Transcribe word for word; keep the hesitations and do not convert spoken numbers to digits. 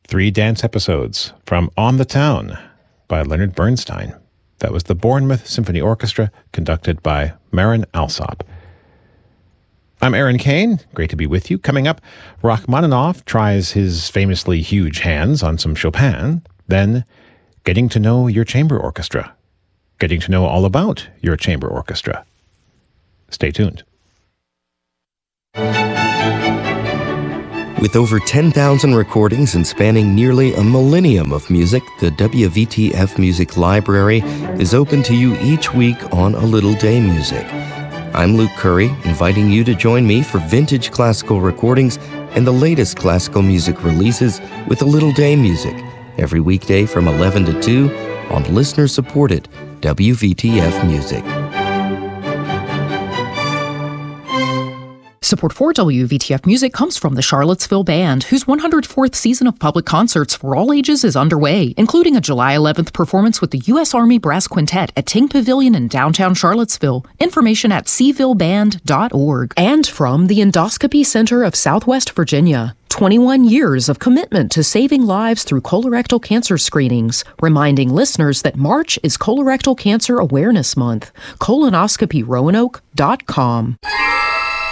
three dance episodes from On the Town by Leonard Bernstein. That was the Bournemouth Symphony Orchestra, conducted by Marin Alsop. I'm Aaron Kane. Great to be with you. Coming up, Rachmaninoff tries his famously huge hands on some Chopin, then getting to know your chamber orchestra, getting to know all about your chamber orchestra. Stay tuned. With over ten thousand recordings and spanning nearly a millennium of music, the W V T F Music Library is open to you each week on A Little Day Music. I'm Luke Curry, inviting you to join me for vintage classical recordings and the latest classical music releases with A Little Day Music, every weekday from eleven to two on listener-supported W V T F Music. Support for W V T F Music comes from the Charlottesville Band, whose one hundred fourth season of public concerts for all ages is underway, including a July eleventh performance with the U S Army Brass Quintet at Ting Pavilion in downtown Charlottesville. Information at c ville band dot org. And from the Endoscopy Center of Southwest Virginia. twenty-one years of commitment to saving lives through colorectal cancer screenings, reminding listeners that March is Colorectal Cancer Awareness Month. colonoscopy roanoke dot com.